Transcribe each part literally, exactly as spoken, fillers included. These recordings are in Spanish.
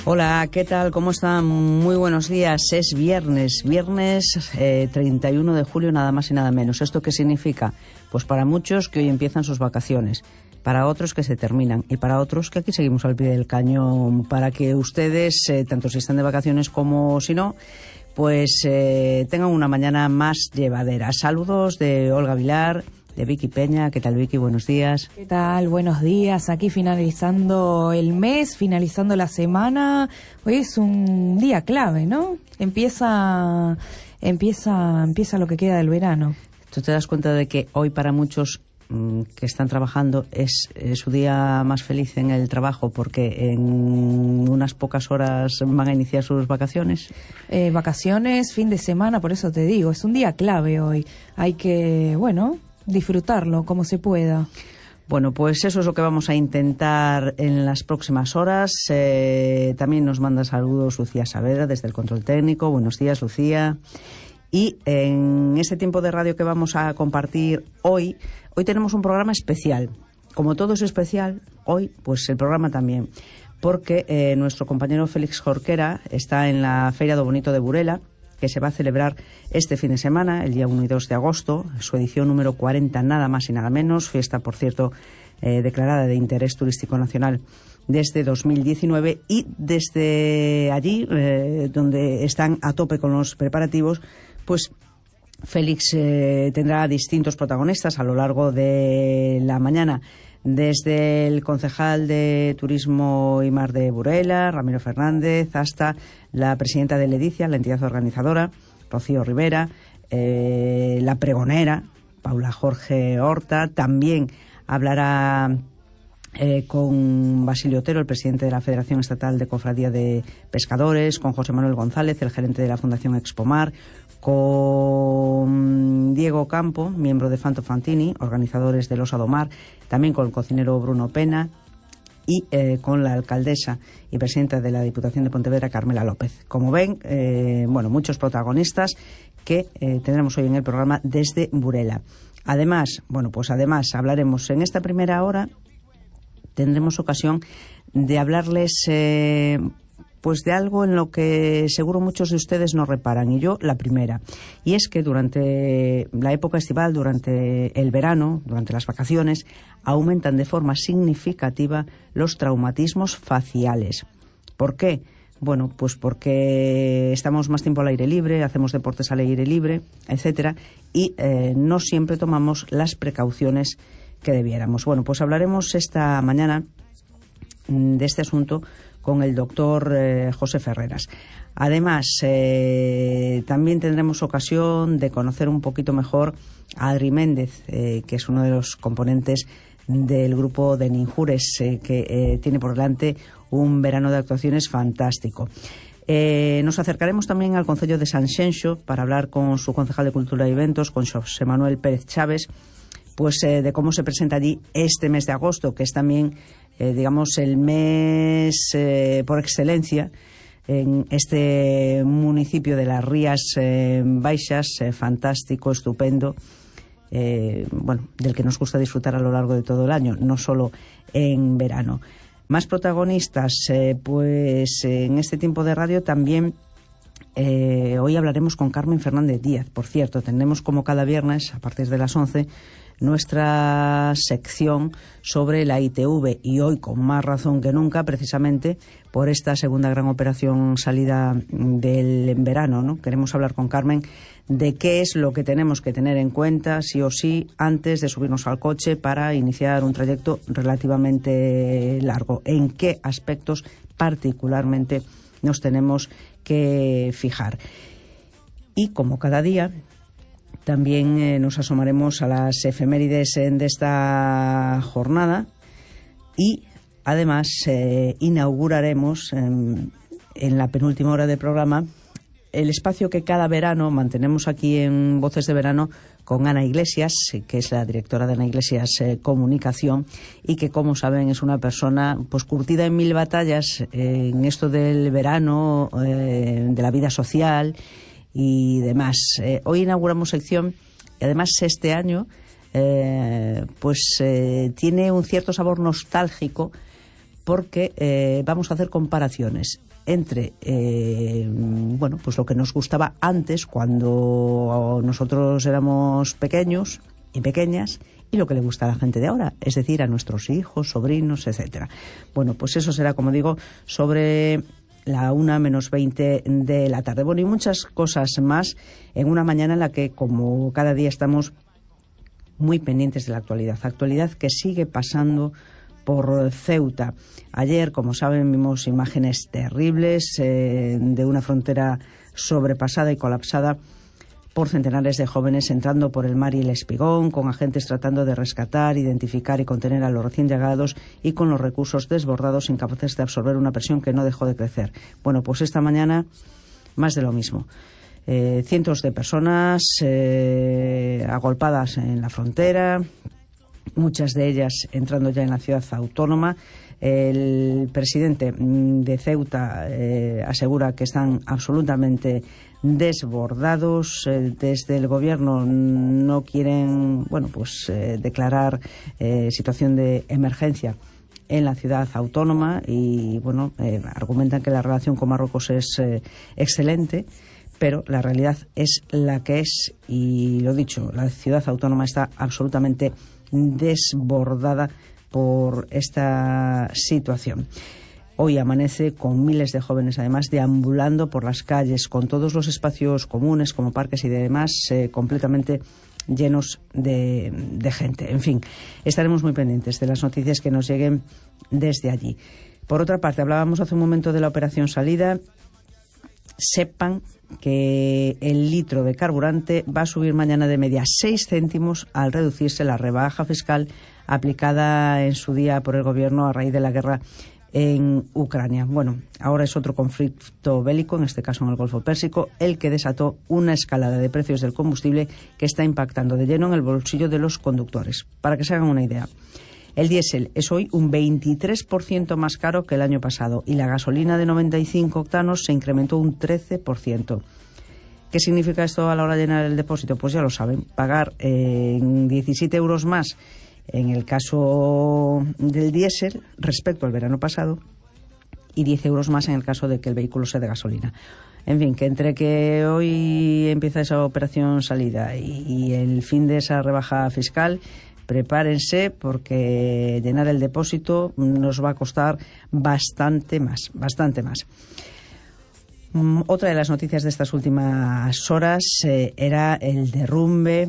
Hola, ¿qué tal? ¿Cómo están? Muy buenos días. Es viernes, viernes eh, treinta y uno de julio, nada más y nada menos. ¿Esto qué significa? Pues para muchos que hoy empiezan sus vacaciones, para otros que se terminan y para otros que aquí seguimos al pie del cañón para que ustedes, eh, tanto si están de vacaciones como si no, pues eh, tengan una mañana más llevadera. Saludos de Olga Vilar, de Vicky Peña. ¿Qué tal, Vicky? Buenos días. ¿Qué tal? Buenos días. Aquí finalizando el mes, finalizando la semana. Hoy es un día clave, ¿no? Empieza, empieza, empieza lo que queda del verano. ¿Tú te das cuenta de que hoy para muchos mmm, que están trabajando es, es su día más feliz en el trabajo porque en unas pocas horas van a iniciar sus vacaciones? Eh, vacaciones, fin de semana, por eso te digo, es un día clave hoy. Hay que, bueno, disfrutarlo como se pueda. Bueno, pues eso es lo que vamos a intentar en las próximas horas. Eh, también nos manda saludos Lucía Saavedra desde el control técnico. Buenos días, Lucía. Y en este tiempo de radio que vamos a compartir hoy, hoy tenemos un programa especial. Como todo es especial, hoy pues el programa también, porque eh, nuestro compañero Félix Jorquera está en la Feira do Bonito de Burela, que se va a celebrar este fin de semana, el día uno y dos de agosto, su edición número cuarenta, nada más y nada menos, fiesta, por cierto, eh, declarada de interés turístico nacional desde dos mil diecinueve, y desde allí, eh, donde están a tope con los preparativos, pues Félix eh, tendrá distintos protagonistas a lo largo de la mañana, desde el concejal de Turismo y Mar de Burela, Ramiro Fernández, hasta la presidenta de Ledicia, la entidad organizadora, Rocío Rivera, eh, la pregonera, Paula Jorge Horta. También hablará eh, con Basilio Otero, el presidente de la Federación Estatal de Cofradía de Pescadores, con José Manuel González, el gerente de la Fundación Expomar, con Diego Campo, miembro de Fanto Fantini, organizadores del Osa do Mar, también con el cocinero Bruno Pena y eh, con la alcaldesa y presidenta de la Diputación de Pontevedra, Carmela López. Como ven, eh, bueno, muchos protagonistas que eh, tendremos hoy en el programa desde Burela. Además, bueno, pues además hablaremos en esta primera hora, tendremos ocasión de hablarles eh, pues de algo en lo que seguro muchos de ustedes no reparan, y yo la primera, y es que durante la época estival, durante el verano, durante las vacaciones, aumentan de forma significativa los traumatismos faciales. ¿Por qué? Bueno, pues porque estamos más tiempo al aire libre, hacemos deportes al aire libre, etcétera, y eh, no siempre tomamos las precauciones que debiéramos. Bueno, pues hablaremos esta mañana de este asunto con el doctor eh, José Ferreras. Además, eh, también tendremos ocasión de conocer un poquito mejor a Adri Méndez, eh, que es uno de los componentes del grupo de Ninjures, eh, que eh, tiene por delante un verano de actuaciones fantástico. Eh, nos acercaremos también al Concello de Sanxenxo para hablar con su concejal de Cultura y Eventos, con José Manuel Pérez Chávez, pues eh, de cómo se presenta allí este mes de agosto, que es también Eh, digamos, el mes eh, por excelencia en este municipio de las Rías eh, Baixas, eh, fantástico, estupendo, eh, bueno, del que nos gusta disfrutar a lo largo de todo el año, no solo en verano. Más protagonistas, eh, pues eh, en este tiempo de radio también eh, hoy hablaremos con Carmen Fernández Díaz. Por cierto, tendremos como cada viernes, a partir de las once, nuestra sección sobre la I T V, y hoy con más razón que nunca, precisamente por esta segunda gran operación salida del verano, ¿no? Queremos hablar con Carmen de qué es lo que tenemos que tener en cuenta, sí o sí, antes de subirnos al coche para iniciar un trayecto relativamente largo. En qué aspectos particularmente nos tenemos que fijar. Y como cada día, también eh, nos asomaremos a las efemérides eh, de esta jornada, y además eh, inauguraremos eh, en la penúltima hora del programa el espacio que cada verano mantenemos aquí en Voces de Verano con Ana Iglesias, que es la directora de Ana Iglesias eh, Comunicación, y que, como saben, es una persona pues curtida en mil batallas eh, en esto del verano, eh, de la vida social y demás. Eh, hoy inauguramos sección, y además este año eh, pues eh, tiene un cierto sabor nostálgico, porque eh, vamos a hacer comparaciones entre eh, bueno, pues lo que nos gustaba antes cuando nosotros éramos pequeños y pequeñas y lo que le gusta a la gente de ahora, es decir, a nuestros hijos, sobrinos, etcétera. Bueno, pues eso será, como digo, sobre la una menos veinte de la tarde. Bueno, y muchas cosas más en una mañana en la que, como cada día, estamos muy pendientes de la actualidad. Actualidad que sigue pasando por Ceuta. Ayer, como saben, vimos imágenes terribles eh, de una frontera sobrepasada y colapsada por centenares de jóvenes entrando por el mar y el espigón, con agentes tratando de rescatar, identificar y contener a los recién llegados y con los recursos desbordados, incapaces de absorber una presión que no dejó de crecer. Bueno, pues esta mañana más de lo mismo. Eh, cientos de personas eh, agolpadas en la frontera, muchas de ellas entrando ya en la ciudad autónoma. El presidente de Ceuta eh, asegura que están absolutamente desbordados. Eh, desde el gobierno no quieren, bueno, pues eh, declarar eh, situación de emergencia en la ciudad autónoma y, bueno, eh, argumentan que la relación con Marruecos es eh, excelente, pero la realidad es la que es y, lo dicho, la ciudad autónoma está absolutamente desbordada por esta situación. Hoy amanece con miles de jóvenes, además, deambulando por las calles, con todos los espacios comunes, como parques y demás, eh, completamente llenos de, de gente. En fin, estaremos muy pendientes de las noticias que nos lleguen desde allí. Por otra parte, hablábamos hace un momento de la operación Salida. Sepan que el litro de carburante va a subir mañana de media seis céntimos al reducirse la rebaja fiscal aplicada en su día por el gobierno a raíz de la guerra en Ucrania. Bueno, ahora es otro conflicto bélico, en este caso en el Golfo Pérsico, el que desató una escalada de precios del combustible que está impactando de lleno en el bolsillo de los conductores. Para que se hagan una idea, el diésel es hoy un veintitrés por ciento más caro que el año pasado y la gasolina de noventa y cinco octanos se incrementó un trece por ciento. ¿Qué significa esto a la hora de llenar el depósito? Pues ya lo saben, pagar eh, diecisiete euros más en el caso del diésel respecto al verano pasado y diez euros más en el caso de que el vehículo sea de gasolina. En fin, que entre que hoy empieza esa operación Salida y, y el fin de esa rebaja fiscal, prepárense porque llenar el depósito nos va a costar bastante más, bastante más. Otra de las noticias de estas últimas horas eh, era el derrumbe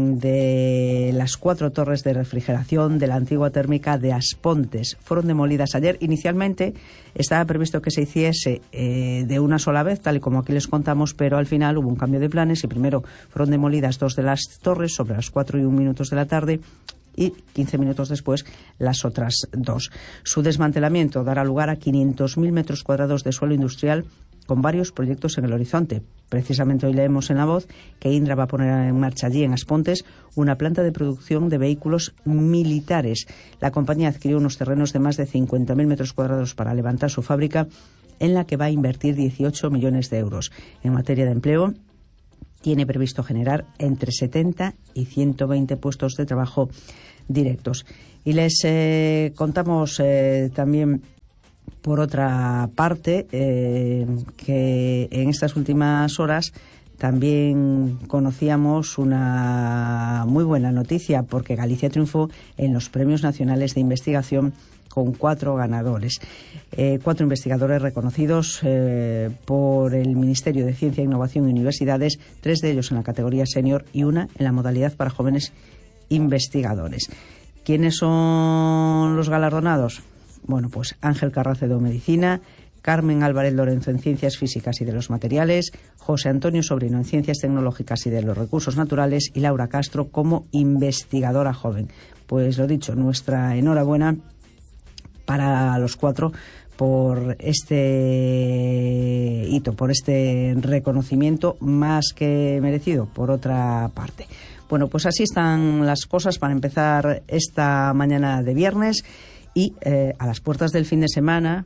de las cuatro torres de refrigeración de la antigua térmica de Aspontes. Fueron demolidas ayer. Inicialmente estaba previsto que se hiciese eh, de una sola vez, tal y como aquí les contamos, pero al final hubo un cambio de planes y primero fueron demolidas dos de las torres sobre las cuatro y un minutos de la tarde y quince minutos después las otras dos. Su desmantelamiento dará lugar a quinientos mil metros cuadrados de suelo industrial con varios proyectos en el horizonte. Precisamente hoy leemos en La Voz que Indra va a poner en marcha allí en Aspontes una planta de producción de vehículos militares. La compañía adquirió unos terrenos de más de cincuenta mil metros cuadrados para levantar su fábrica, en la que va a invertir dieciocho millones de euros. En materia de empleo, tiene previsto generar entre setenta y ciento veinte puestos de trabajo directos. Y les eh, contamos eh, también, por otra parte, eh, que en estas últimas horas también conocíamos una muy buena noticia, porque Galicia triunfó en los Premios Nacionales de Investigación con cuatro ganadores, eh, cuatro investigadores reconocidos eh, por el Ministerio de Ciencia, Innovación y Universidades, tres de ellos en la categoría senior y una en la modalidad para jóvenes investigadores. ¿Quiénes son los galardonados? Bueno, pues Ángel Carracedo, Medicina, Carmen Álvarez Lorenzo en Ciencias Físicas y de los Materiales, José Antonio Sobrino en Ciencias Tecnológicas y de los Recursos Naturales y Laura Castro como investigadora joven. Pues lo dicho, nuestra enhorabuena para los cuatro por este hito, por este reconocimiento más que merecido, por otra parte. Bueno, pues así están las cosas para empezar esta mañana de viernes y eh, a las puertas del fin de semana,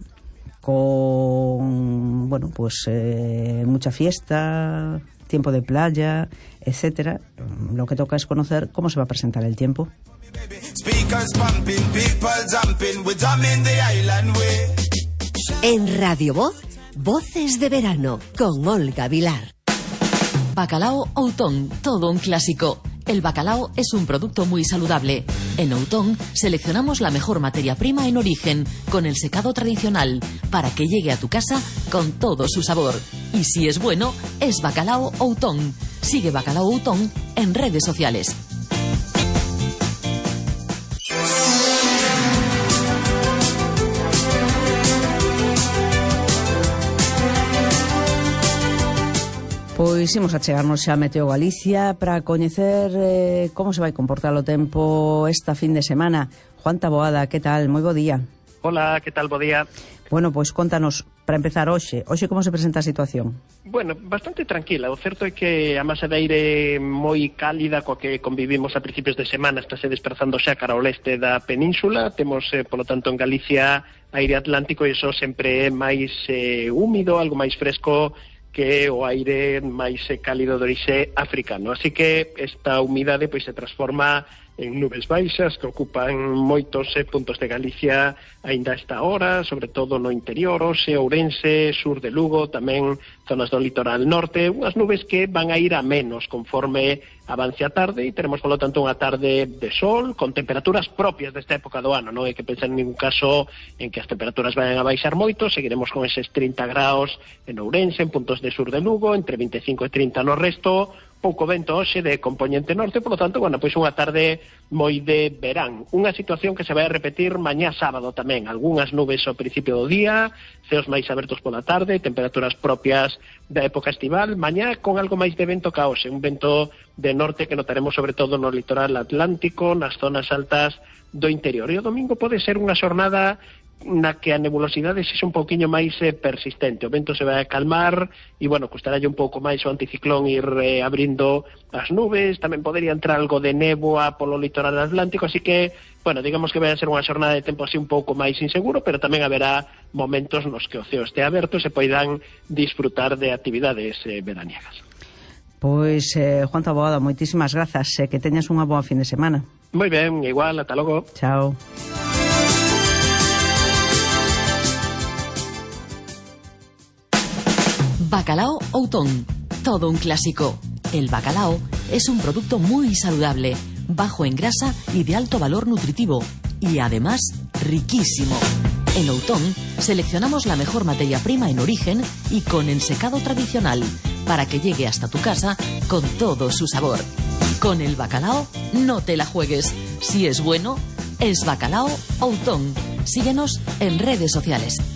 con bueno pues eh, mucha fiesta, tiempo de playa, etcétera. Lo que toca es conocer cómo se va a presentar el tiempo. En Radio Voz, Voces de verano con Olga Vilar. Bacalao Outón, todo un clásico. El bacalao es un producto muy saludable. En Outón seleccionamos la mejor materia prima en origen, con el secado tradicional, para que llegue a tu casa con todo su sabor. Y si es bueno, es Bacalao Outón. Sigue Bacalao Outón en redes sociales. Pois imos a chegarnos xa a Meteo Galicia para coñecer eh, como se vai comportar o tempo esta fin de semana. Juan Taboada, que tal? Moi bo día. Hola, que tal? Bo día. Bueno, pois contanos, para empezar hoxe, hoxe como se presenta a situación? Bueno, bastante tranquila. O certo é que a masa de aire moi cálida coa que convivimos a principios de semana está se desplazando xa cara ao leste da península. Temos, eh, polo tanto, en Galicia aire atlántico e iso sempre é máis eh, húmido, algo máis fresco que o aire máis cálido de orixe africano. Así que esta humidade pois se transforma en nubes baixas que ocupan moitos eh, puntos de Galicia aínda a esta hora, sobre todo no interior, Oxe, Ourense, sur de Lugo, tamén zonas do litoral norte, unhas nubes que van a ir a menos conforme avance a tarde e teremos, polo tanto, unha tarde de sol con temperaturas propias desta época do ano. Non hai que pensar en ningún caso en que as temperaturas vayan a baixar moito, seguiremos con eses trinta graus en Ourense, en puntos de sur de Lugo, entre vinte e cinco e trinta no resto, pouco vento hoxe de componente norte, polo tanto, bueno, pois unha tarde moi de verán. Unha situación que se vai a repetir mañá sábado tamén. Algúnas nubes ao principio do día, ceos máis abertos pola tarde, temperaturas propias da época estival. Mañá con algo máis de vento ca hoxe, un vento de norte que notaremos sobre todo no litoral atlántico, nas zonas altas do interior. E o domingo pode ser unha xornada na que a nebulosidade sexa un pouquiño máis eh, persistente. O vento se vai a calmar e, bueno, custará un pouco máis o anticiclón ir eh, abrindo as nubes. Tamén podería entrar algo de néboa polo litoral atlántico, así que, bueno, digamos que vai a ser unha xornada de tempo así un pouco máis inseguro, pero tamén haberá momentos nos que o ceo este aberto e se poidan disfrutar de actividades eh, veraniegas. Pois, eh, Juan Taboada, moitísimas grazas, eh, que teñas unha boa fin de semana. Moi ben, igual, ata logo. Chao. Bacalao Outón, todo un clásico. El bacalao es un producto muy saludable, bajo en grasa y de alto valor nutritivo, y además riquísimo. En Outón seleccionamos la mejor materia prima en origen y con ensecado tradicional, para que llegue hasta tu casa con todo su sabor. Con el bacalao no te la juegues. Si es bueno, es Bacalao Outón. Síguenos en redes sociales.